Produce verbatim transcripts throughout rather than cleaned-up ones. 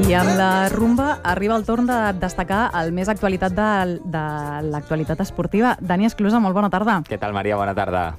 I amb la rumba arriba el torn de destacar el més actualitat de, de l'actualitat esportiva. Dani Esclusa, molt bona tarda. Què tal, Maria? Bona tarda.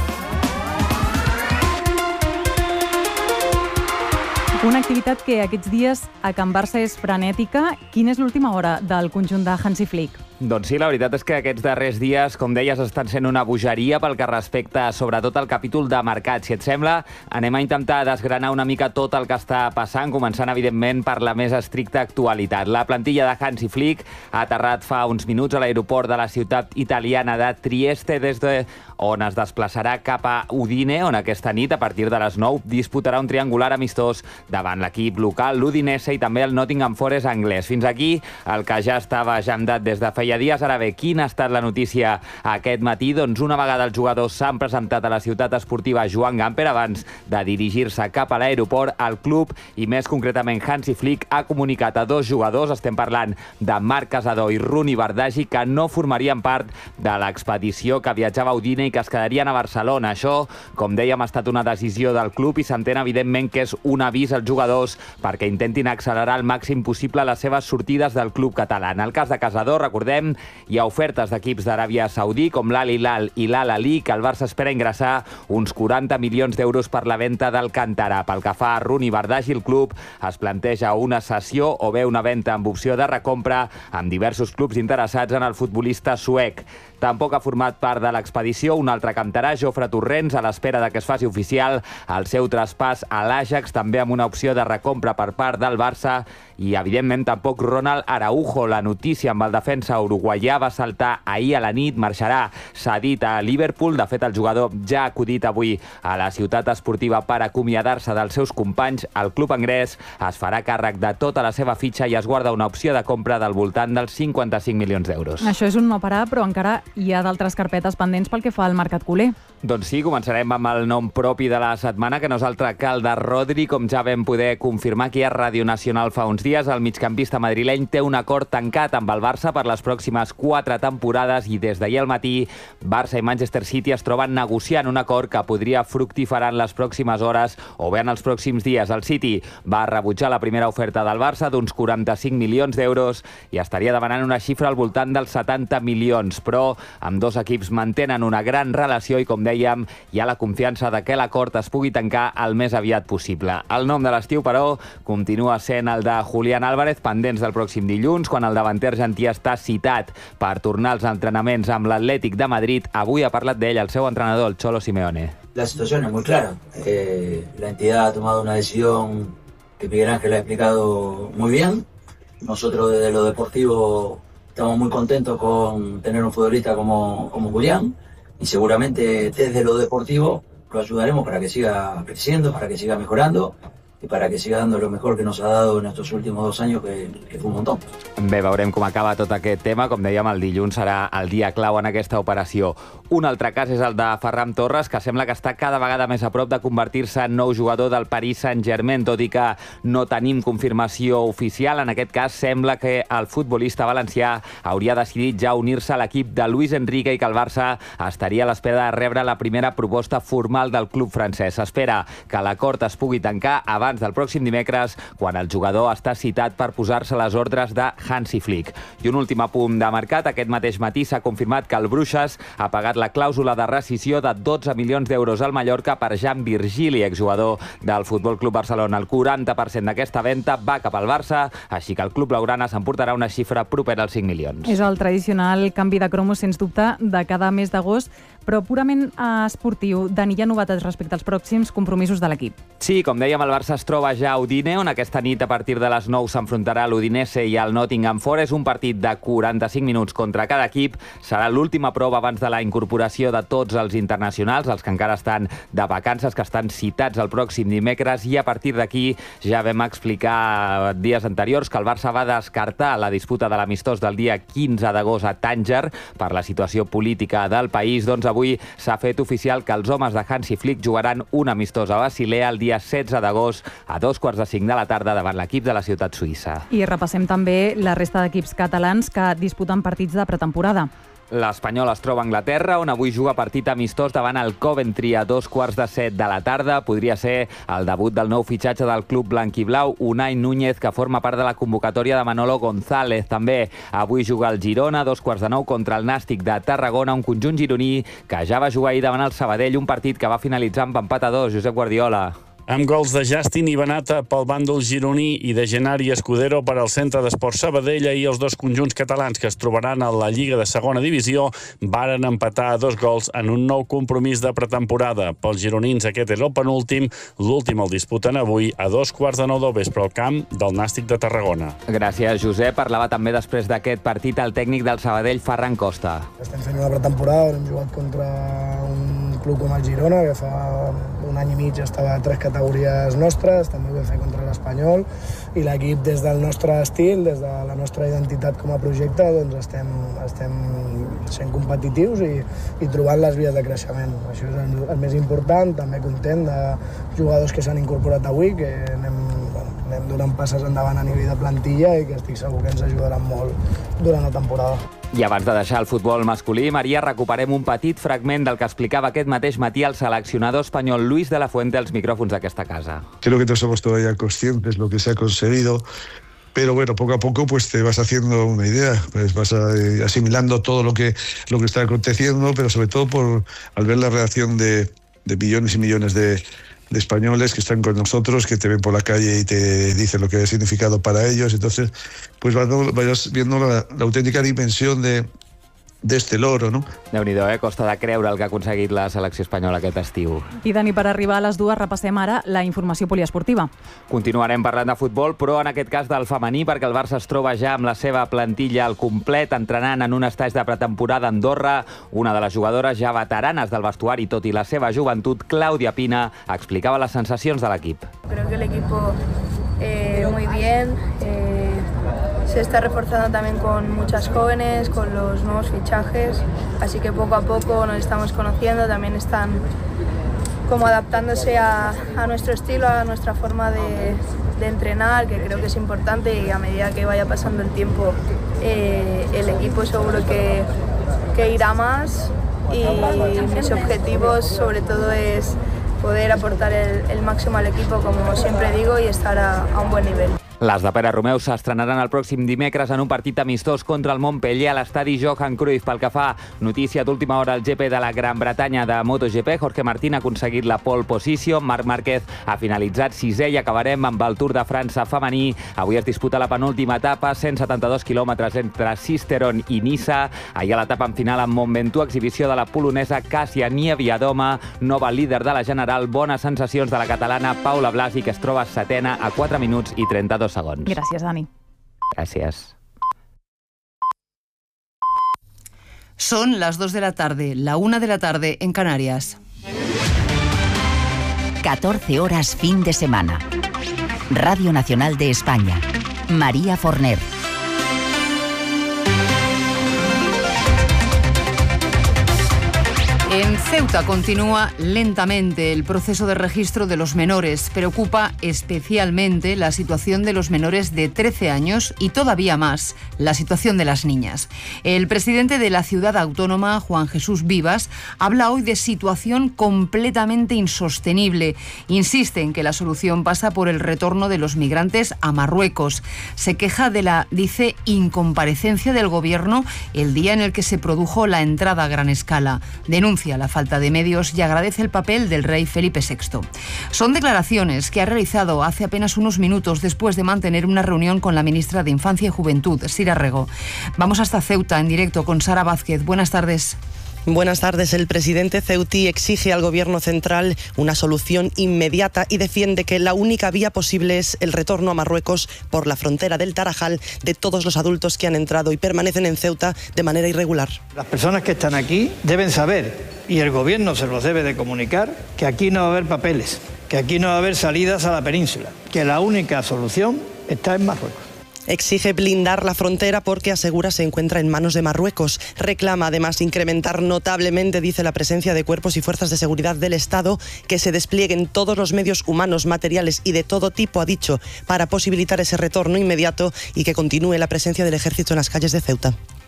Una activitat que aquests dies a Can Barça és frenètica. Quina és l'última hora del conjunt de Hansi Flick? Doncs sí, la veritat és que aquests darrers dies, com deies, estan sent una bogeria pel que respecta sobretot al capítol de mercat. Si et sembla, anem a intentar desgranar una mica tot el que està passant, començant, evidentment, per la més estricta actualitat. La plantilla de Hansi Flick ha aterrat fa uns minuts a l'aeroport de la ciutat italiana de Trieste, des de on es desplaçarà cap a Udine, on aquesta nit, a partir de les nou, disputarà un triangular amistós davant l'equip local, l'Udinese, i també el Nottingham Forest anglès. Fins aquí el que ja estava agendat des de feia dies. Ara bé, quina ha estat la notícia aquest matí? Doncs una vegada els jugadors s'han presentat a la ciutat esportiva Joan Gamper abans de dirigir-se cap a l'aeroport, el club, i més concretament Hansi Flick, ha comunicat a dos jugadors, estem parlant de Marc Casador i Runi Bardghji, que no formarien part de l'expedició que viatjava a Udine i que es quedarien a Barcelona. Això, com dèiem, ha estat una decisió del club i s'entén evidentment que és un avís als jugadors perquè intentin accelerar al màxim possible les seves sortides del club català. En el cas de Casador, recordem, hi ha ofertes d'equips d'Aràbia Saudí com l'Al Hilal i l'Al Ahly, que el Barça espera ingressar uns quaranta milions d'euros per la venda del Cantarà. Pel que fa a Runi Bardghji, el club es planteja una cessió o bé una venda amb opció de recompra amb diversos clubs interessats en el futbolista suec. Tampoc ha format part de l'expedició un altre canterà, Jofre Torrents, a l'espera de que es faci oficial el seu traspàs a l'Ajax, també amb una opció de recompra per part del Barça, i evidentment tampoc Ronald Araujo. La notícia amb el defensa uruguaià va saltar ahir a la nit, marxarà cedit a Liverpool. De fet, el jugador ja ha acudit avui a la ciutat esportiva per acomiadar-se dels seus companys. El club anglès es farà càrrec de tota la seva fitxa i es guarda una opció de compra del voltant dels cinquanta-cinc milions d'euros. Això és un no parar, però encara hi ha d'altres carpetes pendents pel que fa al mercat culer. Doncs sí, començarem amb el nom propi de la setmana, que no és altre que el de Rodri. Com ja vam poder confirmar aquí a Ràdio Nacional fa uns dies, el migcampista madrileny té un acord tancat amb el Barça per les pròximes quatre temporades i des d'ahir al matí Barça i Manchester City es troben negociant un acord que podria fructificar en les pròximes hores o bé en els pròxims dies. El City va rebutjar la primera oferta del Barça d'uns quaranta-cinc milions d'euros i estaria demanant una xifra al voltant dels setanta milions, però amb dos equips mantenen una gran relació i, com dèiem, hi ha la confiança de que l'acord es pugui tancar el més aviat possible. El nom de l'estiu, però, continua sent el de Julián Álvarez, pendents del pròxim dilluns, quan el davanter argentí està citat per tornar als entrenaments amb l'Atlètic de Madrid. Avui ha parlat d'ell el seu entrenador, el Cholo Simeone. La situación es muy clara. Eh, la entidad ha tomado una decisión que Miguel Ángel ha explicado muy bien. Nosotros desde lo deportivo estamos muy contentos con tener un futbolista como, como Julián y seguramente desde lo deportivo lo ayudaremos para que siga creciendo, para que siga mejorando i para que siga dando lo mejor que nos ha dado en estos últimos dos años, que, que fue un montón. Bé, veurem com acaba tot aquest tema. Com dèiem, el dilluns serà el dia clau en aquesta operació. Un altre cas és el de Ferran Torres, que sembla que està cada vegada més a prop de convertir-se en nou jugador del Paris Saint-Germain, tot i que no tenim confirmació oficial. En aquest cas, sembla que el futbolista valencià hauria decidit ja unir-se a l'equip de Luis Enrique i que el Barça estaria a l'espera de rebre la primera proposta formal del club francès. S'espera que l'acord es pugui tancar abans del pròxim dimecres, quan el jugador està citat per posar-se a les ordres de Hansi Flick. I un últim apunt de mercat. Aquest mateix matí s'ha confirmat que el Bruixes ha pagat la clàusula de rescissió de dotze milions d'euros al Mallorca per Jan Virgili, exjugador del Futbol Club Barcelona. El quaranta per cent d'aquesta venda va cap al Barça, així que el club blaugrana s'emportarà una xifra propera als cinc milions. És el tradicional canvi de cromos, sens dubte, de cada mes d'agost, però purament esportiu. Dani, hi ha novetats respecte als pròxims compromisos de l'equip. Sí, com dèiem, el Barça es troba ja a Udine, on aquesta nit a partir de les nou s'enfrontarà l'Udinese i el Nottingham Forest. Un partit de quaranta-cinc minuts contra cada equip. Serà l'última prova abans de la incorporació de tots els internacionals, els que encara estan de vacances, que estan citats el pròxim dimecres, i a partir d'aquí ja vam explicar dies anteriors que el Barça va descartar la disputa de l'amistós del dia quinze d'agost a Tànger per la situació política del país. Doncs avui s'ha fet oficial que els homes de Hansi Flick jugaran un amistós a Basilea el dia setze d'agost a dos quarts de cinc de la tarda davant l'equip de la ciutat suïssa. I repassem també la resta d'equips catalans que disputen partits de pretemporada. L'Espanyol es troba a Anglaterra, on avui juga partit amistós davant el Coventry a dos quarts de set de la tarda. Podria ser el debut del nou fitxatge del club blanquiblau, Unai Núñez, que forma part de la convocatòria de Manolo González. També avui juga el Girona a dos quarts de nou contra el Nàstic de Tarragona, un conjunt gironí que ja va jugar ahir davant el Sabadell, un partit que va finalitzar amb empat a dos. Josep Guardiola. Amb gols de Justin i Benata pel bàndol gironí i de Genari Escudero per al Centre d'Esports Sabadell, i els dos conjunts catalans que es trobaran a la Lliga de Segona Divisió varen empatar a dos gols en un nou compromís de pretemporada. Pels gironins aquest és el penúltim, l'últim el disputen avui a dos quarts de nou del vespre al camp del Nàstic de Tarragona. Gràcies, Josep. Parlava també després d'aquest partit el tècnic del Sabadell, Ferran Costa. Estem fent una pretemporada on hem jugat contra un club com el Girona, que fa un any i mig estava a tres categories nostres, també ho vam fer contra l'Espanyol, i l'equip des del nostre estil, des de la nostra identitat com a projecte, doncs estem, estem sent competitius i, i trobant les vies de creixement. Això és el, el més important, també content de jugadors que s'han incorporat avui, que anem, bueno, anem donant passes endavant a nivell de plantilla i que estic segur que ens ajudaran molt durant la temporada. I abans de deixar el futbol masculí, Maria, recuperem un petit fragment del que explicava aquest mateix matí el seleccionador espanyol Luis de la Fuente als micròfons d'aquesta casa. Creo que no somos todavía conscientes de lo que se ha conseguido, pero bueno, poco a poco pues te vas haciendo una idea, pues vas a, eh, asimilando todo lo que, lo que está aconteciendo, pero sobre todo por, al ver la reacción de, de millones y millones de, de españoles que están con nosotros, que te ven por la calle y te dicen lo que ha significado para ellos. Entonces, pues vas viendo la, la auténtica dimensión de, de este logro, no? Déu-n'hi-do, eh? Costa de creure el que ha aconseguit la selecció espanyola aquest estiu. I, Dani, per arribar a les dues repassem ara la informació poliesportiva. Continuarem parlant de futbol, però en aquest cas del femení, perquè el Barça es troba ja amb la seva plantilla al complet, entrenant en un estatge de pretemporada a Andorra. Una de les jugadores ja veteranes del vestuari, tot i la seva joventut, Clàudia Pina, explicava les sensacions de l'equip. Creo que el equipo eh, muy bien, eh, se está reforzando también con muchas jóvenes, con los nuevos fichajes, así que poco a poco nos estamos conociendo, también están como adaptándose a, a nuestro estilo, a nuestra forma de, de entrenar, que creo que es importante, y a medida que vaya pasando el tiempo eh, el equipo seguro que, que irá más, y mis objetivos sobre todo es poder aportar el, el máximo al equipo, como siempre digo, y estar a, a un buen nivel. Les de Pere Romeu s'estrenaran el pròxim dimecres en un partit amistós contra el Montpellier a l'estadi Johan Cruyff. Pel que fa notícia d'última hora al G P de la Gran Bretanya de MotoGP, Jorge Martín ha aconseguit la pole position, Marc Márquez ha finalitzat sisè, i acabarem amb el Tour de França femení. Avui es disputa la penúltima etapa, cent setanta-dos quilòmetres entre Sisteron i Niça. Ahir a l'etapa en final amb Mont Ventoux, exhibició de la polonesa Kasia Niewiadoma, nova líder de la general. Bones sensacions de la catalana Paula Blasi, que es troba setena a quatre minuts i trenta-dos segons. Gràcies, Dani. Gràcies. Son las dos de la tarde, la una de la tarde en Canarias. catorce horas fin de semana. Radio Nacional de España. María Forner. En Ceuta continúa lentamente el proceso de registro de los menores. Preocupa especialmente la situación de los menores de trece años y todavía más la situación de las niñas. El presidente de la ciudad autónoma, Juan Jesús Vivas, habla hoy de situación completamente insostenible. Insiste en que la solución pasa por el retorno de los migrantes a Marruecos. Se queja de la, dice, incomparecencia del gobierno el día en el que se produjo la entrada a gran escala. Denuncia la falta de medios y agradece el papel del rey Felipe sexto. Son declaraciones que ha realizado hace apenas unos minutos después de mantener una reunión con la ministra de Infancia y Juventud, Sira Rego. Vamos hasta Ceuta en directo con Sara Vázquez. Buenas tardes. Buenas tardes. El presidente ceutí exige al gobierno central una solución inmediata y defiende que la única vía posible es el retorno a Marruecos por la frontera del Tarajal de todos los adultos que han entrado y permanecen en Ceuta de manera irregular. Las personas que están aquí deben saber, y el gobierno se los debe de comunicar, que aquí no va a haber papeles, que aquí no va a haber salidas a la península, que la única solución está en Marruecos. Exige blindar la frontera porque asegura se encuentra en manos de Marruecos. Reclama además incrementar notablemente, dice, la presencia de cuerpos y fuerzas de seguridad del Estado, que se desplieguen todos los medios humanos, materiales y de todo tipo, ha dicho, para posibilitar ese retorno inmediato y que continúe la presencia del ejército en las calles de Ceuta.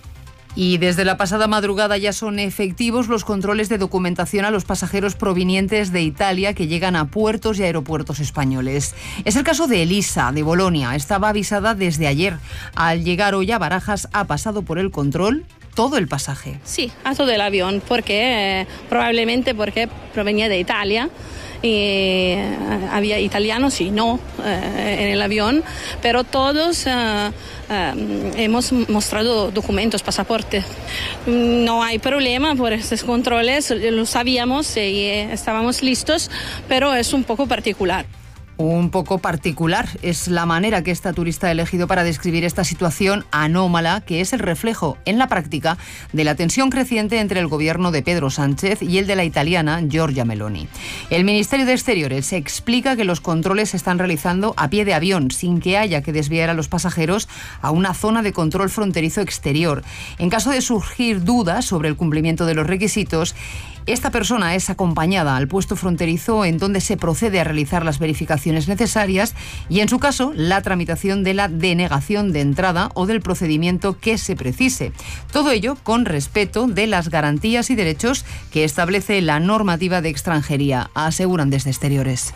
Y desde la pasada madrugada ya son efectivos los controles de documentación a los pasajeros provenientes de Italia que llegan a puertos y aeropuertos españoles. Es el caso de Elisa, de Bolonia. Estaba avisada desde ayer. Al llegar hoy a Barajas ha pasado por el control todo el pasaje. Sí, a todo el avión, porque eh, probablemente porque provenía de Italia. Y eh, había italianos y no eh, en el avión, pero todos eh, eh, hemos mostrado documentos, pasaporte. No hay problema por estos controles, lo sabíamos y eh, estábamos listos, pero es un poco particular. Un poco particular es la manera que esta turista ha elegido para describir esta situación anómala, que es el reflejo, en la práctica, de la tensión creciente entre el gobierno de Pedro Sánchez y el de la italiana Giorgia Meloni. El Ministerio de Exteriores explica que los controles se están realizando a pie de avión, sin que haya que desviar a los pasajeros a una zona de control fronterizo exterior. En caso de surgir dudas sobre el cumplimiento de los requisitos, esta persona es acompañada al puesto fronterizo en donde se procede a realizar las verificaciones necesarias y, en su caso, la tramitación de la denegación de entrada o del procedimiento que se precise. Todo ello con respeto de las garantías y derechos que establece la normativa de extranjería, aseguran desde Exteriores.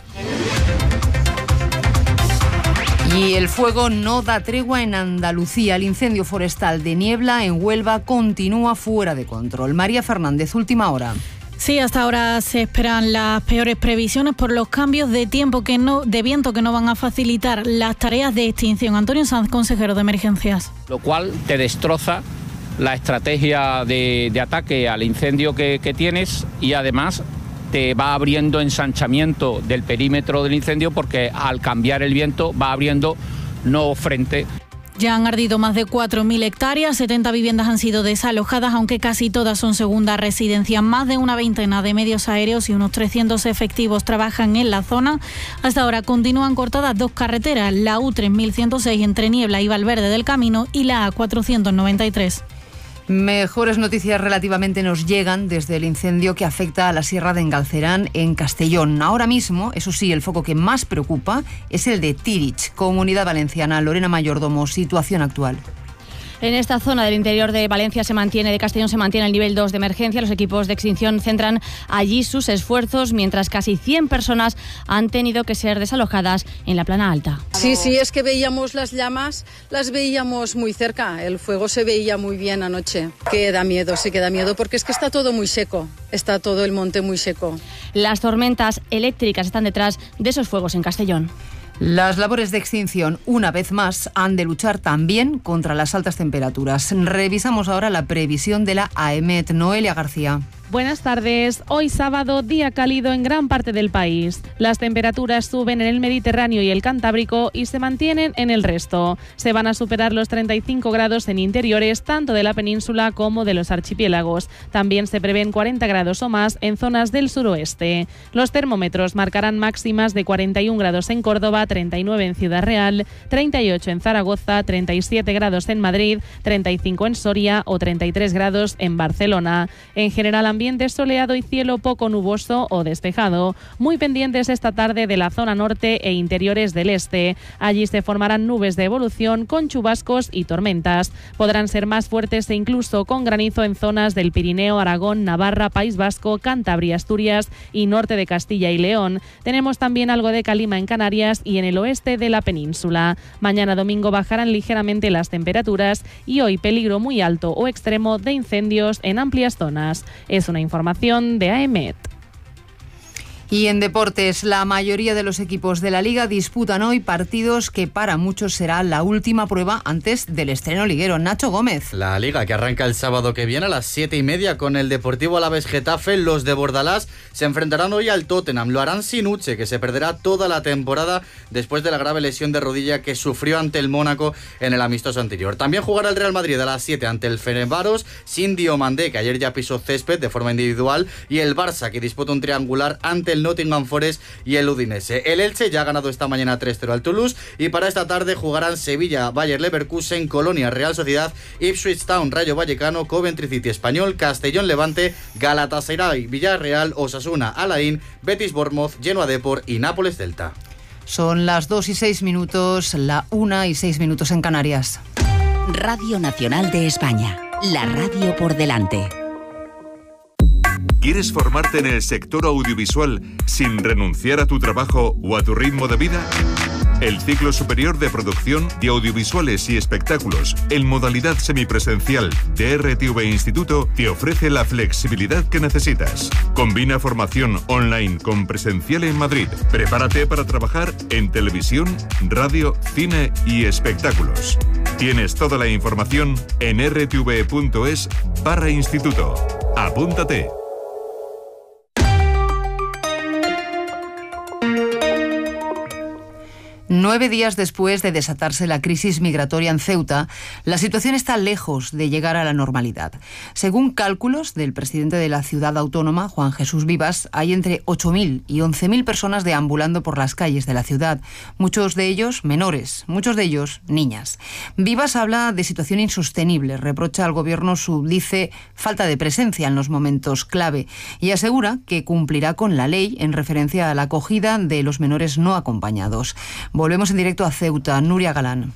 Y el fuego no da tregua en Andalucía. El incendio forestal de Niebla en Huelva continúa fuera de control. María Fernández, última hora. Sí, hasta ahora se esperan las peores previsiones por los cambios de tiempo que no, de viento que no van a facilitar las tareas de extinción. Antonio Sanz, consejero de Emergencias. Lo cual te destroza la estrategia de, de ataque al incendio que, que tienes y además te va abriendo ensanchamiento del perímetro del incendio porque al cambiar el viento va abriendo nuevo frente. Ya han ardido más de cuatro mil hectáreas, setenta viviendas han sido desalojadas, aunque casi todas son segunda residencia. Más de una veintena de medios aéreos y unos trescientos efectivos trabajan en la zona. Hasta ahora continúan cortadas dos carreteras, la U tres mil ciento seis entre Niebla y Valverde del Camino y la A cuatrocientos noventa y tres. Mejores noticias relativamente nos llegan desde el incendio que afecta a la Sierra de Engalcerán en Castellón. Ahora mismo, eso sí, el foco que más preocupa es el de Tirich, Comunidad Valenciana. Lorena Mayordomo, situación actual. En esta zona del interior de Valencia se mantiene, de Castellón se mantiene el nivel dos de emergencia. Los equipos de extinción centran allí sus esfuerzos, mientras casi cien personas han tenido que ser desalojadas en la Plana Alta. Sí, sí, es que veíamos las llamas, las veíamos muy cerca. El fuego se veía muy bien anoche. Que da miedo, sí que da miedo, porque es que está todo muy seco. Está todo el monte muy seco. Las tormentas eléctricas están detrás de esos fuegos en Castellón. Las labores de extinción, una vez más, han de luchar también contra las altas temperaturas. Revisamos ahora la previsión de la AEMET. Noelia García. Buenas tardes. Hoy sábado, día cálido en gran parte del país. Las temperaturas suben en el Mediterráneo y el Cantábrico y se mantienen en el resto. Se van a superar los treinta y cinco grados en interiores, tanto de la península como de los archipiélagos. También se prevén cuarenta grados o más en zonas del suroeste. Los termómetros marcarán máximas de cuarenta y un grados en Córdoba, treinta y nueve en Ciudad Real, treinta y ocho en Zaragoza, treinta y siete grados en Madrid, treinta y cinco en Soria o treinta y tres grados en Barcelona. En general, ambiente soleado y cielo poco nuboso o despejado. Muy pendientes esta tarde de la zona norte e interiores del este. Allí se formarán nubes de evolución con chubascos y tormentas. Podrán ser más fuertes e incluso con granizo en zonas del Pirineo, Aragón, Navarra, País Vasco, Cantabria, Asturias y norte de Castilla y León. Tenemos también algo de calima en Canarias y en el oeste de la península. Mañana domingo bajarán ligeramente las temperaturas y hoy peligro muy alto o extremo de incendios en amplias zonas. Es una información de AEMET. Y en deportes, la mayoría de los equipos de la Liga disputan hoy partidos que para muchos será la última prueba antes del estreno liguero. Nacho Gómez. La Liga, que arranca el sábado que viene a las siete y media con el Deportivo Alavés Getafe. Los de Bordalás se enfrentarán hoy al Tottenham. Lo harán sin Uche, que se perderá toda la temporada después de la grave lesión de rodilla que sufrió ante el Mónaco en el amistoso anterior. También jugará el Real Madrid a las siete ante el Fenerbahçe sin Diomandé, que ayer ya pisó césped de forma individual, y el Barça, que disputa un triangular ante el Nottingham Forest y el Udinese. El Elche ya ha ganado esta mañana tres cero al Toulouse y para esta tarde jugarán Sevilla, Bayer Leverkusen, Colonia, Real Sociedad, Ipswich Town, Rayo Vallecano, Coventry City Español, Castellón Levante, Galatasaray, Villarreal, Osasuna, Alain, Betis Bournemouth, Genoa Deport y Nápoles Celta. Son las dos y seis minutos, la una y seis minutos en Canarias. Radio Nacional de España. La radio por delante. ¿Quieres formarte en el sector audiovisual sin renunciar a tu trabajo o a tu ritmo de vida? El ciclo superior de producción de audiovisuales y espectáculos en modalidad semipresencial de R T V Instituto te ofrece la flexibilidad que necesitas. Combina formación online con presencial en Madrid. Prepárate para trabajar en televisión, radio, cine y espectáculos. Tienes toda la información en r t v punto es barra instituto. Apúntate. Nueve días después de desatarse la crisis migratoria en Ceuta, la situación está lejos de llegar a la normalidad. Según cálculos del presidente de la ciudad autónoma, Juan Jesús Vivas, hay entre ocho mil y once mil personas deambulando por las calles de la ciudad, muchos de ellos menores, muchos de ellos niñas. Vivas habla de situación insostenible, reprocha al gobierno su, dice, falta de presencia en los momentos clave y asegura que cumplirá con la ley en referencia a la acogida de los menores no acompañados. Volvemos en directo a Ceuta. Nuria Galán.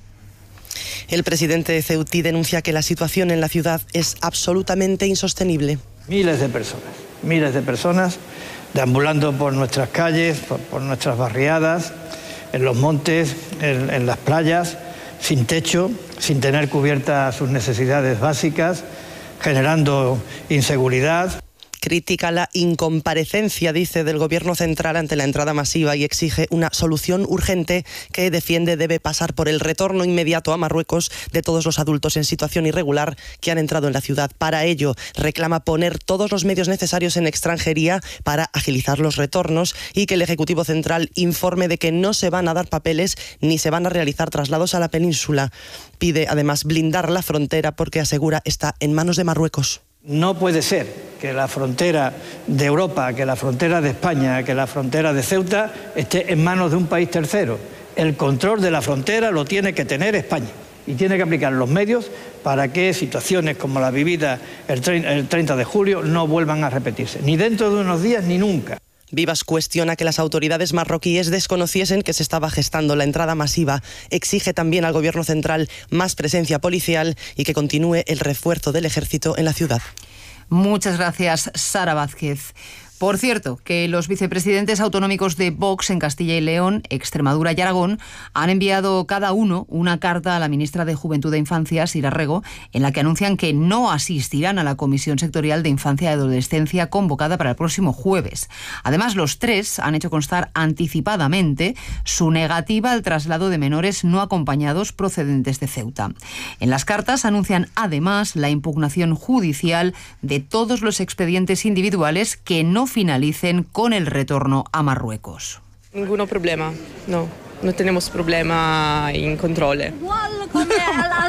El presidente ceutí denuncia que la situación en la ciudad es absolutamente insostenible. Miles de personas, miles de personas deambulando por nuestras calles, por, por nuestras barriadas, en los montes, en, en las playas, sin techo, sin tener cubiertas sus necesidades básicas, generando inseguridad. Critica la incomparecencia, dice, del gobierno central ante la entrada masiva y exige una solución urgente que defiende debe pasar por el retorno inmediato a Marruecos de todos los adultos en situación irregular que han entrado en la ciudad. Para ello, reclama poner todos los medios necesarios en extranjería para agilizar los retornos y que el Ejecutivo Central informe de que no se van a dar papeles ni se van a realizar traslados a la península. Pide además blindar la frontera porque asegura está en manos de Marruecos. No puede ser que la frontera de Europa, que la frontera de España, que la frontera de Ceuta esté en manos de un país tercero. El control de la frontera lo tiene que tener España y tiene que aplicar los medios para que situaciones como la vivida el treinta de julio no vuelvan a repetirse, ni dentro de unos días ni nunca. Vivas cuestiona que las autoridades marroquíes desconociesen que se estaba gestando la entrada masiva. Exige también al gobierno central más presencia policial y que continúe el refuerzo del ejército en la ciudad. Muchas gracias, Sara Vázquez. Por cierto, que los vicepresidentes autonómicos de Vox en Castilla y León, Extremadura y Aragón han enviado cada uno una carta a la ministra de Juventud e Infancia, Sira Rego, en la que anuncian que no asistirán a la Comisión Sectorial de Infancia y Adolescencia convocada para el próximo jueves. Además, los tres han hecho constar anticipadamente su negativa al traslado de menores no acompañados procedentes de Ceuta. En las cartas anuncian además la impugnación judicial de todos los expedientes individuales que no finalicen con el retorno a Marruecos. Ningún problema, no, no tenemos problema en control. Igual como el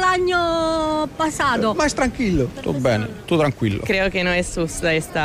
año pasado. Más tranquilo. Todo bien, todo tranquilo. Creo que no es justo este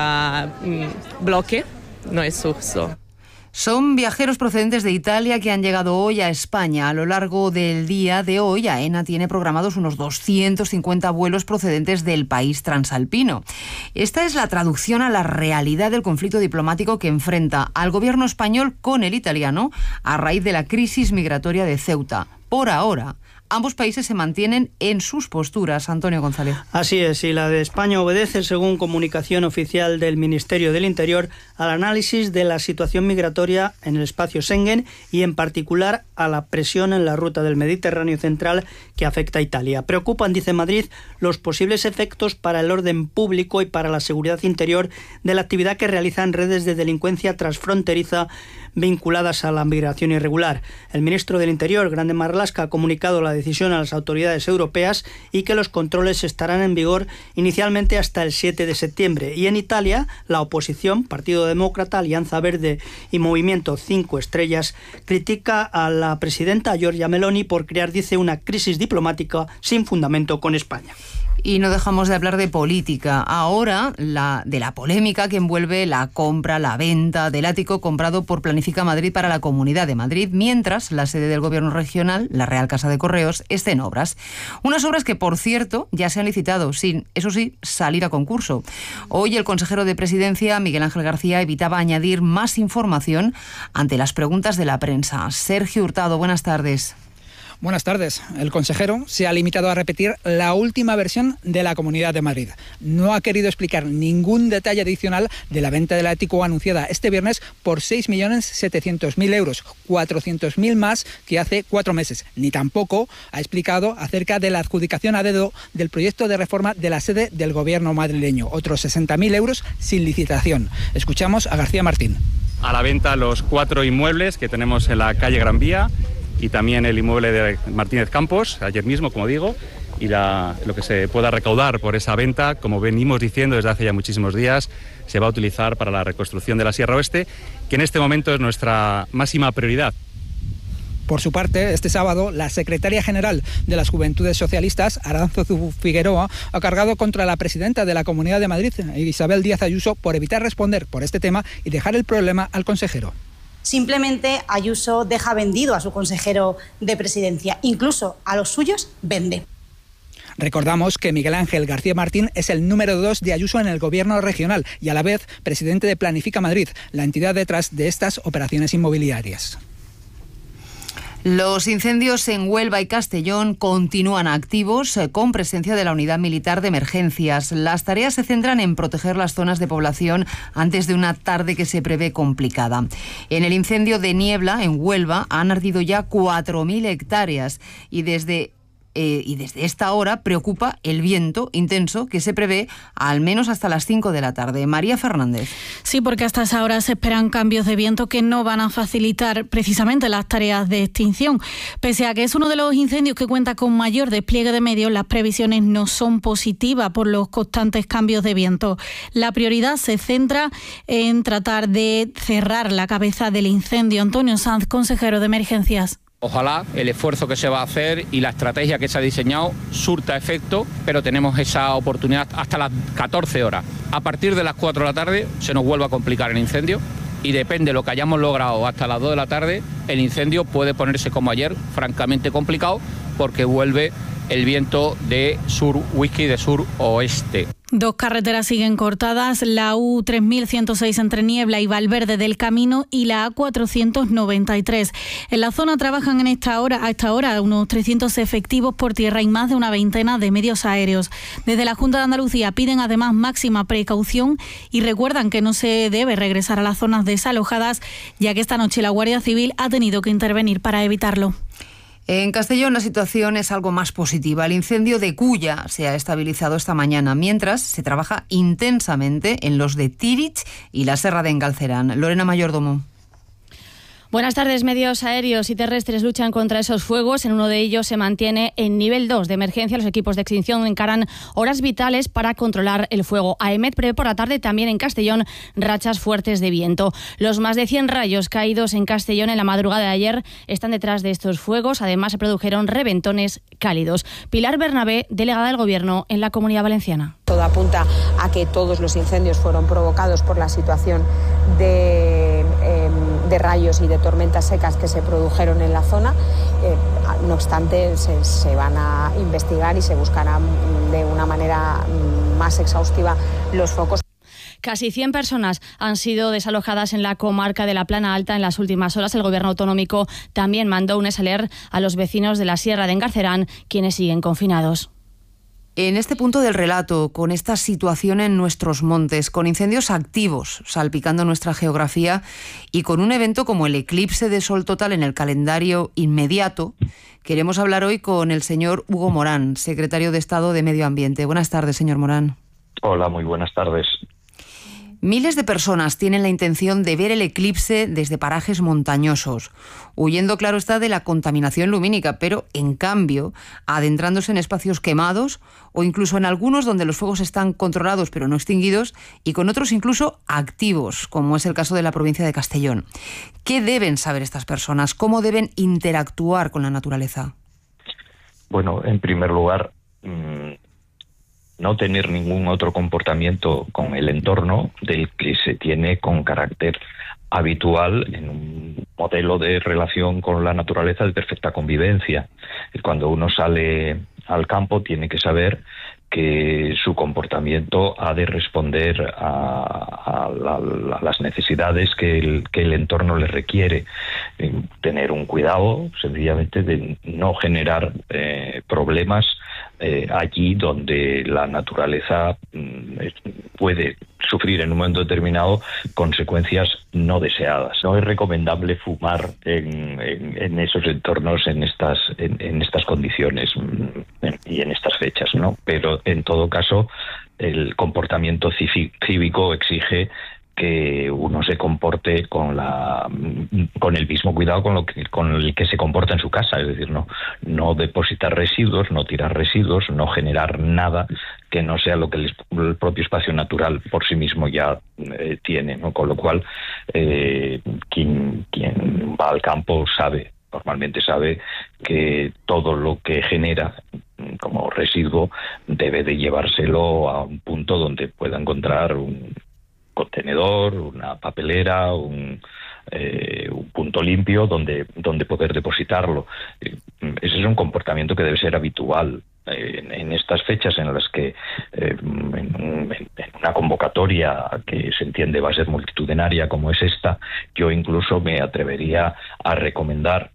mm, bloque, no es justo. Son viajeros procedentes de Italia que han llegado hoy a España. A lo largo del día de hoy, AENA tiene programados unos doscientos cincuenta vuelos procedentes del país transalpino. Esta es la traducción a la realidad del conflicto diplomático que enfrenta al gobierno español con el italiano a raíz de la crisis migratoria de Ceuta. Por ahora, ambos países se mantienen en sus posturas. Antonio González. Así es, y la de España obedece, según comunicación oficial del Ministerio del Interior, al análisis de la situación migratoria en el espacio Schengen y en particular a la presión en la ruta del Mediterráneo central que afecta a Italia. Preocupan, dice Madrid, los posibles efectos para el orden público y para la seguridad interior de la actividad que realizan redes de delincuencia transfronteriza vinculadas a la migración irregular. El ministro del Interior, Grande Marlaska, ha comunicado la decisión a las autoridades europeas y que los controles estarán en vigor inicialmente hasta el siete de septiembre. Y en Italia, la oposición, Partido Demócrata, Alianza Verde y Movimiento Cinco Estrellas, critica a la presidenta Giorgia Meloni por crear, dice, una crisis diplomática sin fundamento con España. Y no dejamos de hablar de política. Ahora, la, de la polémica que envuelve la compra, la venta del ático comprado por Planifica Madrid para la Comunidad de Madrid, mientras la sede del Gobierno regional, la Real Casa de Correos, esté en obras. Unas obras que, por cierto, ya se han licitado, sin, eso sí, salir a concurso. Hoy el consejero de Presidencia, Miguel Ángel García, evitaba añadir más información ante las preguntas de la prensa. Sergio Hurtado, buenas tardes. Buenas tardes. El consejero se ha limitado a repetir la última versión de la Comunidad de Madrid. No ha querido explicar ningún detalle adicional de la venta del ático anunciada este viernes por seis millones setecientos mil euros, cuatrocientos mil más que hace cuatro meses. Ni tampoco ha explicado acerca de la adjudicación a dedo del proyecto de reforma de la sede del gobierno madrileño, otros sesenta mil euros sin licitación. Escuchamos a García Martín. A la venta los cuatro inmuebles que tenemos en la calle Gran Vía, y también el inmueble de Martínez Campos, ayer mismo, como digo, y la, lo que se pueda recaudar por esa venta, como venimos diciendo desde hace ya muchísimos días, se va a utilizar para la reconstrucción de la Sierra Oeste, que en este momento es nuestra máxima prioridad. Por su parte, este sábado, la secretaria general de las Juventudes Socialistas, Aránzazu Figueroa, ha cargado contra la presidenta de la Comunidad de Madrid, Isabel Díaz Ayuso, por evitar responder por este tema y dejar el problema al consejero. Simplemente Ayuso deja vendido a su consejero de presidencia, incluso a los suyos vende. Recordamos que Miguel Ángel García Martín es el número dos de Ayuso en el gobierno regional y a la vez presidente de Planifica Madrid, la entidad detrás de estas operaciones inmobiliarias. Los incendios en Huelva y Castellón continúan activos con presencia de la Unidad Militar de Emergencias. Las tareas se centran en proteger las zonas de población antes de una tarde que se prevé complicada. En el incendio de Niebla, en Huelva, han ardido ya cuatro mil hectáreas y desde... Eh, y desde esta hora preocupa el viento intenso que se prevé al menos hasta las cinco de la tarde. María Fernández. Sí, porque hasta esa hora se esperan cambios de viento que no van a facilitar precisamente las tareas de extinción. Pese a que es uno de los incendios que cuenta con mayor despliegue de medios, las previsiones no son positivas por los constantes cambios de viento. La prioridad se centra en tratar de cerrar la cabeza del incendio. Antonio Sanz, consejero de Emergencias. Ojalá el esfuerzo que se va a hacer y la estrategia que se ha diseñado surta efecto, pero tenemos esa oportunidad hasta las catorce horas. A partir de las cuatro de la tarde se nos vuelve a complicar el incendio y depende de lo que hayamos logrado hasta las dos de la tarde, el incendio puede ponerse como ayer, francamente complicado, porque vuelve el viento de sur whisky, de sur oeste. Dos carreteras siguen cortadas, la U tres mil ciento seis entre Niebla y Valverde del Camino y la A cuatrocientos noventa y tres. En la zona trabajan en esta hora, a esta hora unos trescientos efectivos por tierra y más de una veintena de medios aéreos. Desde la Junta de Andalucía piden además máxima precaución y recuerdan que no se debe regresar a las zonas desalojadas, ya que esta noche la Guardia Civil ha tenido que intervenir para evitarlo. En Castellón la situación es algo más positiva. El incendio de Culla se ha estabilizado esta mañana, mientras se trabaja intensamente en los de Tirich y la Serra de Engalcerán. Lorena Mayordomo. Buenas tardes. Medios aéreos y terrestres luchan contra esos fuegos. En uno de ellos se mantiene en nivel dos de emergencia. Los equipos de extinción encaran horas vitales para controlar el fuego. AEMET prevé por la tarde también en Castellón rachas fuertes de viento. Los más de cien rayos caídos en Castellón en la madrugada de ayer están detrás de estos fuegos. Además, se produjeron reventones cálidos. Pilar Bernabé, delegada del Gobierno en la Comunidad Valenciana. Todo apunta a que todos los incendios fueron provocados por la situación de, eh, de rayos y de tormentas secas que se produjeron en la zona. Eh, no obstante, se, se van a investigar y se buscarán de una manera más exhaustiva los focos. Casi cien personas han sido desalojadas en la comarca de la Plana Alta en las últimas horas. El Gobierno autonómico también mandó un S L R a los vecinos de la Sierra de Engarcerán, quienes siguen confinados. En este punto del relato, con esta situación en nuestros montes, con incendios activos salpicando nuestra geografía y con un evento como el eclipse de sol total en el calendario inmediato, queremos hablar hoy con el señor Hugo Morán, secretario de Estado de Medio Ambiente. Buenas tardes, señor Morán. Hola, muy buenas tardes. Miles de personas tienen la intención de ver el eclipse desde parajes montañosos, huyendo, claro está, de la contaminación lumínica, pero, en cambio, adentrándose en espacios quemados o incluso en algunos donde los fuegos están controlados pero no extinguidos y con otros incluso activos, como es el caso de la provincia de Castellón. ¿Qué deben saber estas personas? ¿Cómo deben interactuar con la naturaleza? Bueno, en primer lugar, mmm... no tener ningún otro comportamiento con el entorno del que se tiene con carácter habitual en un modelo de relación con la naturaleza de perfecta convivencia. Cuando uno sale al campo tiene que saber que su comportamiento ha de responder a, a, la, a las necesidades que el, que el entorno le requiere. Eh, tener un cuidado, sencillamente, de no generar eh, problemas eh, allí donde la naturaleza eh, puede sufrir en un momento determinado consecuencias no deseadas. No es recomendable fumar en, en, en esos entornos, en estas, en, en estas condiciones en, y en estas fechas, ¿no? Pero en todo caso, el comportamiento cívico exige que uno se comporte con la con el mismo cuidado con lo que con el que se comporta en su casa, es decir, no no depositar residuos, no tirar residuos, no generar nada que no sea lo que el, el propio espacio natural por sí mismo ya eh, tiene, ¿no? Con lo cual eh, quien quien va al campo sabe, normalmente sabe que todo lo que genera como residuo debe de llevárselo a un punto donde pueda encontrar un contenedor, una papelera, un, eh, un punto limpio donde, donde poder depositarlo. Ese es un comportamiento que debe ser habitual eh, en, en estas fechas en las que eh, en, en una convocatoria que se entiende va a ser multitudinaria como es esta, yo incluso me atrevería a recomendar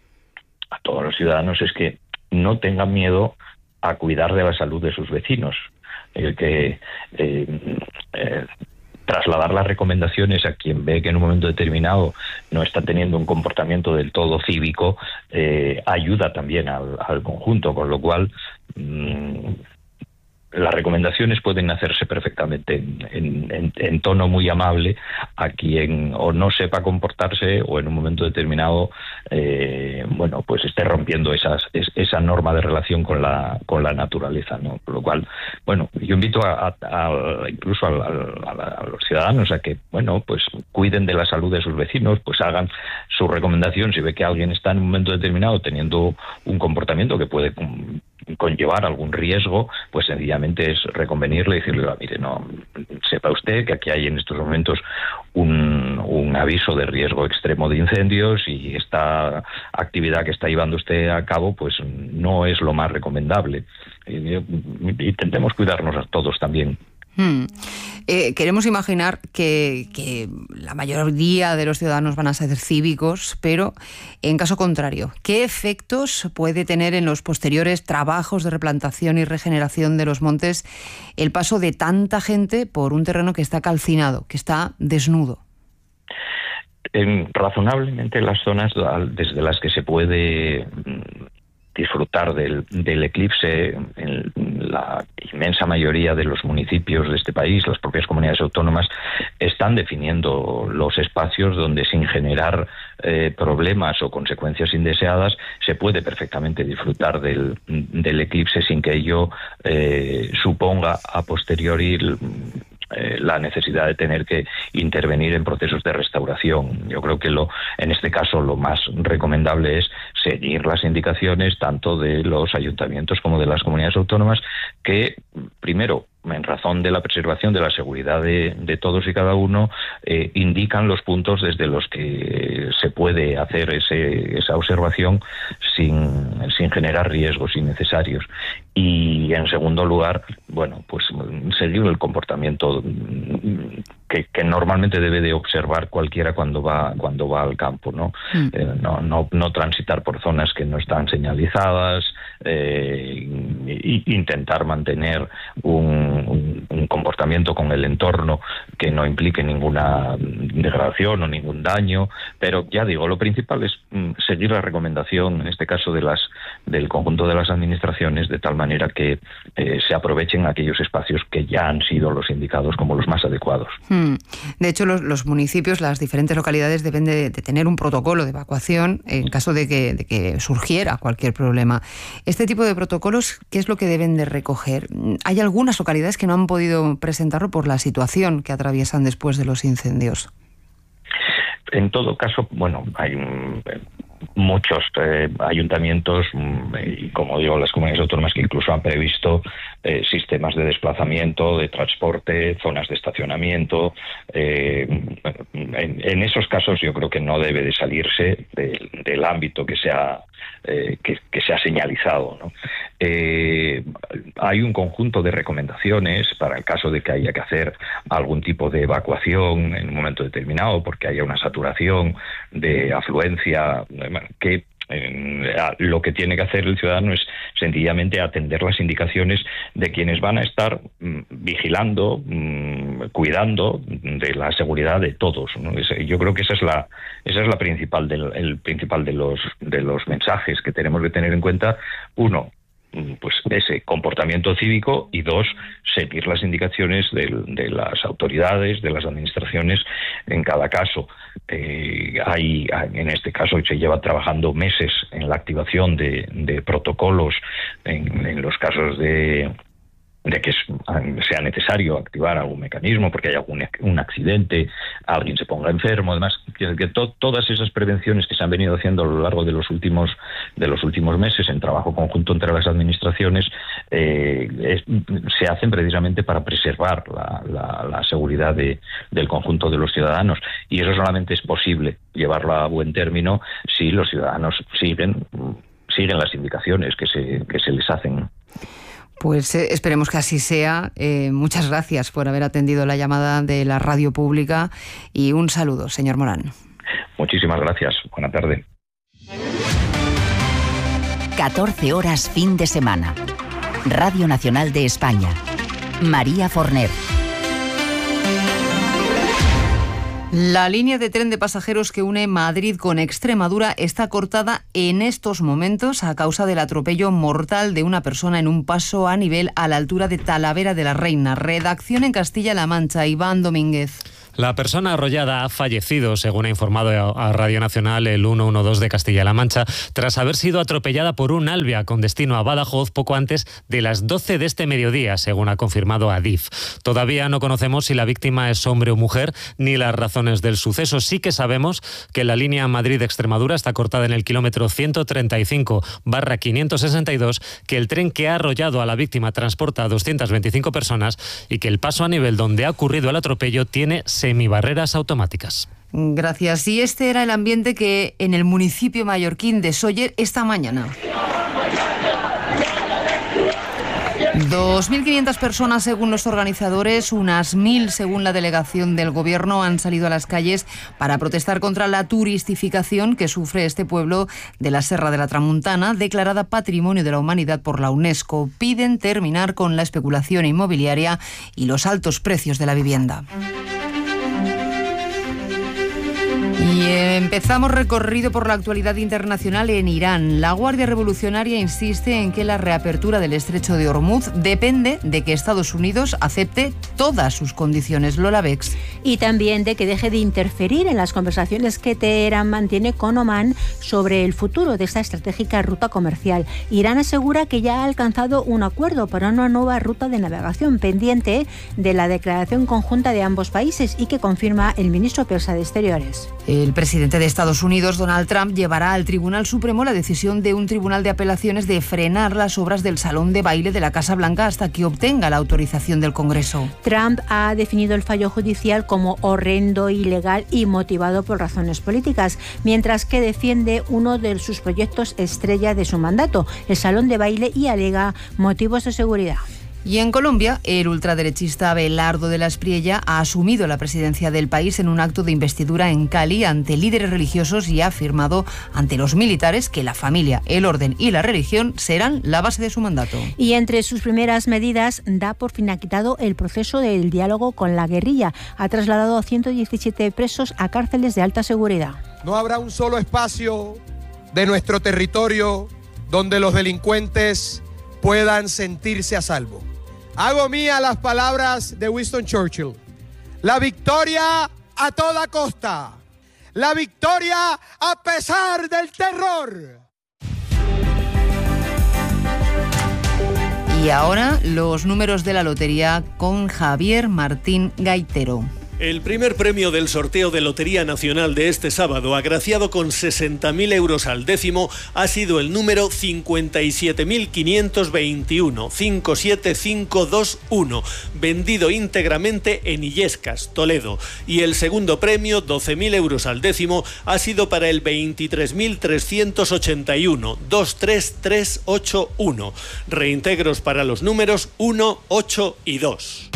a todos los ciudadanos es que no tengan miedo a cuidar de la salud de sus vecinos. El que eh, eh, trasladar las recomendaciones a quien ve que en un momento determinado no está teniendo un comportamiento del todo cívico eh, ayuda también al, al conjunto, con lo cual mmm, las recomendaciones pueden hacerse perfectamente en, en, en, en tono muy amable a quien o no sepa comportarse o en un momento determinado eh, bueno pues esté rompiendo esas, es, esa norma de relación con la con la naturaleza, ¿no? Por lo cual, bueno, yo invito a, a, a incluso a, a, a los ciudadanos a que, bueno, pues cuiden de la salud de sus vecinos, pues hagan su recomendación si ve que alguien está en un momento determinado teniendo un comportamiento que puede conllevar algún riesgo, pues sencillamente es reconvenirle y decirle, mire, no, sepa usted que aquí hay en estos momentos un, un aviso de riesgo extremo de incendios y esta actividad que está llevando usted a cabo pues no es lo más recomendable. Intentemos cuidarnos a todos también. Hmm. Eh, queremos imaginar que, que la mayoría de los ciudadanos van a ser cívicos, pero en caso contrario, ¿qué efectos puede tener en los posteriores trabajos de replantación y regeneración de los montes el paso de tanta gente por un terreno que está calcinado, que está desnudo? En, razonablemente las zonas desde las que se puede disfrutar del, del eclipse, en la inmensa mayoría de los municipios de este país, las propias comunidades autónomas, están definiendo los espacios donde sin generar eh, problemas o consecuencias indeseadas se puede perfectamente disfrutar del, del eclipse sin que ello eh, suponga a posteriori Eh, la necesidad de tener que intervenir en procesos de restauración. Yo creo que lo, en este caso lo más recomendable es seguir las indicaciones tanto de los ayuntamientos como de las comunidades autónomas que, primero, en razón de la preservación de la seguridad de, de todos y cada uno, eh, indican los puntos desde los que se puede hacer ese, esa observación sin, sin generar riesgos innecesarios. Y en segundo lugar, bueno, pues seguir el comportamiento que, que normalmente debe de observar cualquiera cuando va cuando va al campo, ¿no? Mm. Eh, no, no, no transitar por zonas que no están señalizadas, eh, e intentar mantener un Un, un comportamiento con el entorno que no implique ninguna degradación o ningún daño, pero ya digo, lo principal es mm, seguir la recomendación, en este caso de las del conjunto de las administraciones, de tal manera que eh, se aprovechen aquellos espacios que ya han sido los indicados como los más adecuados. Hmm. De hecho, los, los municipios, las diferentes localidades deben de, de tener un protocolo de evacuación en caso de que, de que surgiera cualquier problema. Este tipo de protocolos, ¿qué es lo que deben de recoger? Hay algunas localidades que no han podido presentarlo por la situación que atraviesan después de los incendios. En todo caso, bueno, hay muchos eh, ayuntamientos y, como digo, las comunidades autónomas que incluso han previsto eh, sistemas de desplazamiento, de transporte, zonas de estacionamiento. Eh, en, en esos casos yo creo que no debe de salirse de, del ámbito que se ha, eh, que, que se ha señalizado, ¿no? Eh, hay un conjunto de recomendaciones para el caso de que haya que hacer algún tipo de evacuación en un momento determinado, porque haya una saturación de afluencia, que Eh, lo que tiene que hacer el ciudadano es sencillamente atender las indicaciones de quienes van a estar mm, vigilando, mm, cuidando de la seguridad de todos, ¿no? Es, yo creo que esa es la esa es la principal del el principal de los de los mensajes que tenemos que tener en cuenta. Uno, pues ese comportamiento cívico, y dos, seguir las indicaciones de, de las autoridades, de las administraciones en cada caso. Eh, hay, en este caso se lleva trabajando meses en la activación de, de protocolos en, en los casos de de que sea necesario activar algún mecanismo porque hay algún un accidente, alguien se ponga enfermo, además que, que to, todas esas prevenciones que se han venido haciendo a lo largo de los últimos de los últimos meses en trabajo conjunto entre las administraciones eh, es, se hacen precisamente para preservar la, la, la seguridad de, del conjunto de los ciudadanos, y eso solamente es posible llevarlo a buen término si los ciudadanos siguen siguen las indicaciones que se que se les hacen. Pues eh, esperemos que así sea. Eh, muchas gracias por haber atendido la llamada de la radio pública y un saludo, señor Morán. Muchísimas gracias. Buena tarde. catorce horas fin de semana. Radio Nacional de España. María Forner. La línea de tren de pasajeros que une Madrid con Extremadura está cortada en estos momentos a causa del atropello mortal de una persona en un paso a nivel a la altura de Talavera de la Reina. Redacción en Castilla-La Mancha, Iván Domínguez. La persona arrollada ha fallecido, según ha informado a Radio Nacional el ciento doce de Castilla-La Mancha, tras haber sido atropellada por un Alvia con destino a Badajoz poco antes de las doce de este mediodía, según ha confirmado Adif. Todavía no conocemos si la víctima es hombre o mujer, ni las razones del suceso. Sí que sabemos que la línea Madrid-Extremadura está cortada en el kilómetro ciento treinta y cinco barra quinientos sesenta y dos, que el tren que ha arrollado a la víctima transporta a doscientas veinticinco personas y que el paso a nivel donde ha ocurrido el atropello tiene semibarreras automáticas. Gracias. Y este era el ambiente que en el municipio mallorquín de Sóller esta mañana. dos mil quinientas personas según los organizadores, unas mil según la delegación del gobierno, han salido a las calles para protestar contra la turistificación que sufre este pueblo de la Serra de la Tramuntana, declarada Patrimonio de la Humanidad por la UNESCO. Piden terminar con la especulación inmobiliaria y los altos precios de la vivienda. Y empezamos recorrido por la actualidad internacional en Irán. La Guardia Revolucionaria insiste en que la reapertura del estrecho de Hormuz depende de que Estados Unidos acepte todas sus condiciones. Lola Bex. Y también de que deje de interferir en las conversaciones que Teherán mantiene con Omán sobre el futuro de esta estratégica ruta comercial. Irán asegura que ya ha alcanzado un acuerdo para una nueva ruta de navegación pendiente de la declaración conjunta de ambos países y que confirma el ministro persa de Exteriores. El presidente de Estados Unidos, Donald Trump, llevará al Tribunal Supremo la decisión de un tribunal de apelaciones de frenar las obras del salón de baile de la Casa Blanca hasta que obtenga la autorización del Congreso. Trump ha definido el fallo judicial como horrendo, ilegal y motivado por razones políticas, mientras que defiende uno de sus proyectos estrella de su mandato, el salón de baile, y alega motivos de seguridad. Y en Colombia, el ultraderechista Abelardo de la Espriella ha asumido la presidencia del país en un acto de investidura en Cali ante líderes religiosos y ha afirmado ante los militares que la familia, el orden y la religión serán la base de su mandato. Y entre sus primeras medidas da por finiquitado el proceso del diálogo con la guerrilla. Ha trasladado a ciento diecisiete presos a cárceles de alta seguridad. No habrá un solo espacio de nuestro territorio donde los delincuentes puedan sentirse a salvo. Hago mía las palabras de Winston Churchill. La victoria a toda costa. La victoria a pesar del terror. Y ahora los números de la lotería con Javier Martín Gaitero. El primer premio del sorteo de Lotería Nacional de este sábado, agraciado con sesenta mil euros al décimo, ha sido el número cincuenta y siete mil quinientos veintiuno, cinco siete cinco dos uno, vendido íntegramente en Illescas, Toledo. Y el segundo premio, doce mil euros al décimo, ha sido para el veintitrés mil trescientos ochenta y uno, dos tres tres ocho uno. Reintegros para los números uno, ocho y dos.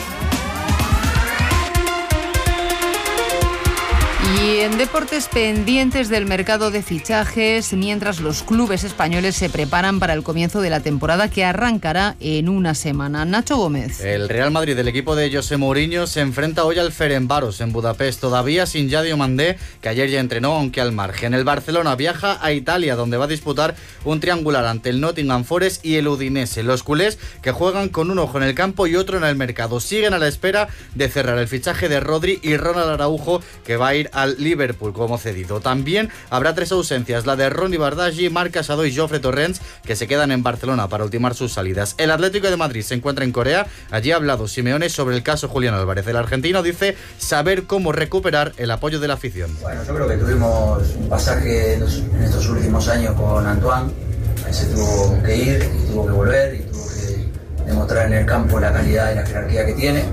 Y en deportes, pendientes del mercado de fichajes, mientras los clubes españoles se preparan para el comienzo de la temporada que arrancará en una semana. Nacho Gómez. El Real Madrid, el equipo de José Mourinho, se enfrenta hoy al Ferencváros en Budapest, todavía sin Yadio Mandé, que ayer ya entrenó, aunque al margen. El Barcelona viaja a Italia, donde va a disputar un triangular ante el Nottingham Forest y el Udinese. Los culés, que juegan con un ojo en el campo y otro en el mercado, siguen a la espera de cerrar el fichaje de Rodri y Ronald Araujo, que va a ir al Liverpool como cedido. También habrá tres ausencias, la de Ronny Bardghji, Marc Casado y Jofre Torrents, que se quedan en Barcelona para ultimar sus salidas. El Atlético de Madrid se encuentra en Corea. Allí ha hablado Simeone sobre el caso Julián Álvarez. El argentino dice saber cómo recuperar el apoyo de la afición. Bueno, yo creo que tuvimos un pasaje en estos últimos años con Antoine. Ahí se tuvo que ir y tuvo que volver y tuvo que demostrar en el campo la calidad y la jerarquía que tiene.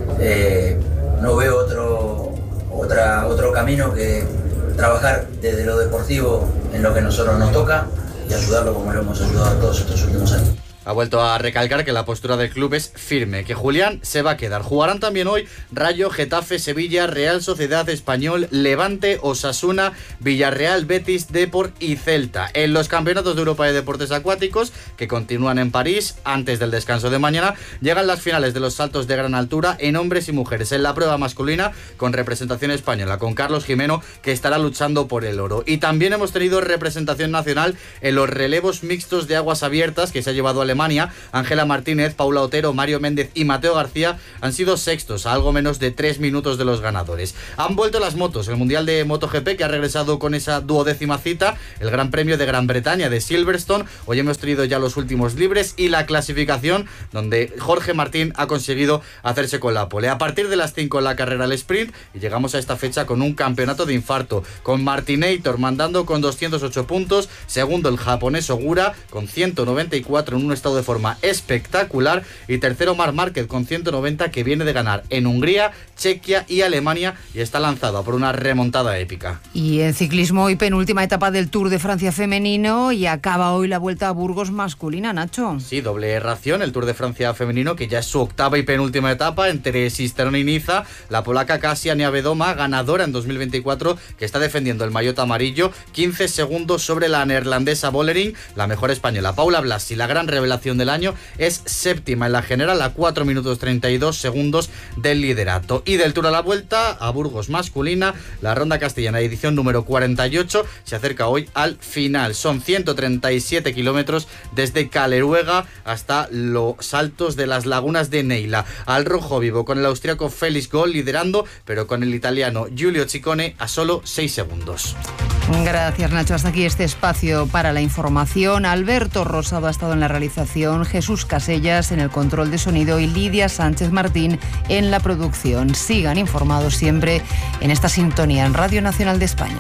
Eh, no veo otro Otra, otro camino que trabajar desde lo deportivo en lo que a nosotros nos toca y ayudarlo como lo hemos ayudado todos estos últimos años. Ha vuelto a recalcar que la postura del club es firme, que Julián se va a quedar. Jugarán también hoy Rayo, Getafe, Sevilla, Real Sociedad, Español, Levante, Osasuna, Villarreal, Betis, Depor y Celta. En los campeonatos de Europa de deportes acuáticos, que continúan en París antes del descanso de mañana, llegan las finales de los saltos de gran altura en hombres y mujeres. En la prueba masculina, con representación española, con Carlos Jimeno, que estará luchando por el oro. Y también hemos tenido representación nacional en los relevos mixtos de aguas abiertas, que se ha llevado a Alemania. Ángela Martínez, Paula Otero, Mario Méndez y Mateo García han sido sextos, a algo menos de tres minutos de los ganadores. Han vuelto las motos, el Mundial de MotoGP, que ha regresado con esa duodécima cita, el Gran Premio de Gran Bretaña de Silverstone. Hoy hemos tenido ya los últimos libres y la clasificación, donde Jorge Martín ha conseguido hacerse con la pole. A partir de las cinco en la carrera al sprint, y llegamos a esta fecha con un campeonato de infarto, con Martinator mandando con doscientos ocho puntos, segundo el japonés Ogura con ciento noventa y cuatro en un estado de forma espectacular, y tercero Marc Márquez con ciento noventa, que viene de ganar en Hungría, Chequia y Alemania y está lanzado por una remontada épica. Y en ciclismo, hoy penúltima etapa del Tour de Francia femenino y acaba hoy la Vuelta a Burgos masculina, Nacho. Sí, doble ración, el Tour de Francia femenino, que ya es su octava y penúltima etapa entre Sisterón y Niza. La polaca Kasia Niewiadoma, ganadora en dos mil veinticuatro, que está defendiendo el maillot amarillo, quince segundos sobre la neerlandesa Bollering. La mejor española Paula Blasi, la gran revelación del año, es séptima en la general a cuatro minutos treinta y dos segundos del liderato. Y del Tour a la Vuelta a Burgos masculina, la ronda castellana edición número cuarenta y ocho se acerca hoy al final. Son ciento treinta y siete kilómetros desde Caleruega hasta los altos de las lagunas de Neila. Al rojo vivo, con el austriaco Felix Gall liderando, pero con el italiano Giulio Ciccone a solo seis segundos. Gracias, Nacho. Hasta aquí este espacio para la información. Alberto Rosado ha estado en la realización, Jesús Casellas en el control de sonido y Lidia Sánchez Martín en la producción. Sigan informados siempre en esta sintonía en Radio Nacional de España.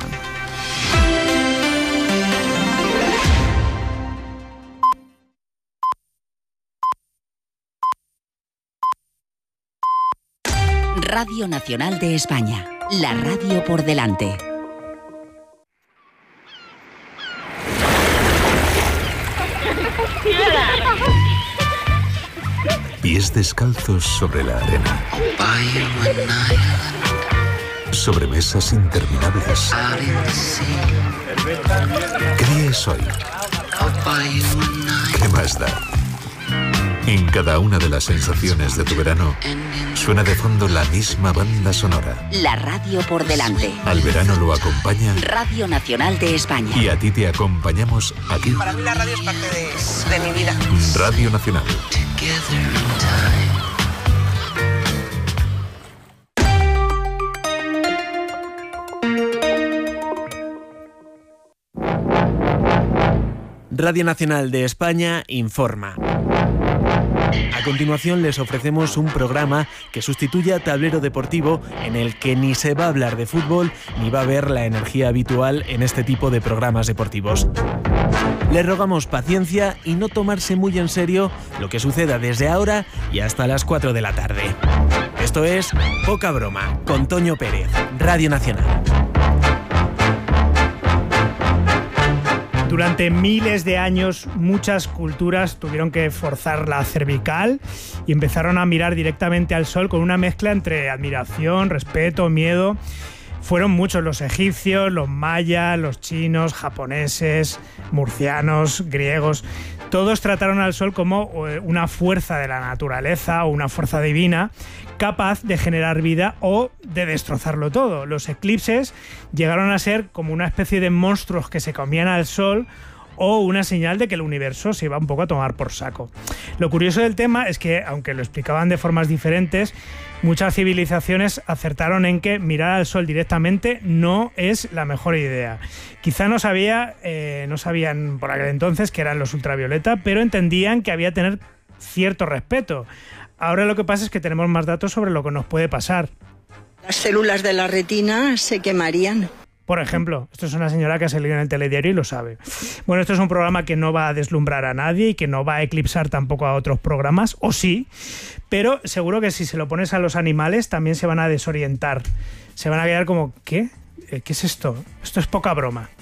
Radio Nacional de España, la radio por delante. Pies descalzos sobre la arena. Sobremesas interminables. ¿Qué es hoy? ¿Qué más da? En cada una de las sensaciones de tu verano suena de fondo la misma banda sonora. La radio por delante. Al verano lo acompaña Radio Nacional de España. Y a ti te acompañamos aquí. Para mí la radio es parte de, de mi vida. Radio Nacional. Radio Nacional de España informa. A continuación les ofrecemos un programa que sustituye a Tablero Deportivo, en el que ni se va a hablar de fútbol ni va a haber la energía habitual en este tipo de programas deportivos. Les rogamos paciencia y no tomarse muy en serio lo que suceda desde ahora y hasta las cuatro de la tarde. Esto es Poca Broma, con Toño Pérez, Radio Nacional. Durante miles de años, muchas culturas tuvieron que forzar la cervical y empezaron a mirar directamente al sol con una mezcla entre admiración, respeto, miedo. Fueron muchos los egipcios, los mayas, los chinos, japoneses, murcianos, griegos. Todos trataron al sol como una fuerza de la naturaleza o una fuerza divina capaz de generar vida o de destrozarlo todo. Los eclipses llegaron a ser como una especie de monstruos que se comían al sol o una señal de que el universo se iba un poco a tomar por saco. Lo curioso del tema es que, aunque lo explicaban de formas diferentes, muchas civilizaciones acertaron en que mirar al sol directamente no es la mejor idea. Quizá no, sabía, eh, no sabían por aquel entonces que eran los ultravioleta, pero entendían que había que tener cierto respeto. Ahora lo que pasa es que tenemos más datos sobre lo que nos puede pasar. Las células de la retina se quemarían. Por ejemplo, esto es una señora que ha salido en el telediario y lo sabe. Bueno, esto es un programa que no va a deslumbrar a nadie y que no va a eclipsar tampoco a otros programas, o sí, pero seguro que si se lo pones a los animales también se van a desorientar. Se van a quedar como, ¿qué? ¿Qué es esto? Esto es Poca Broma.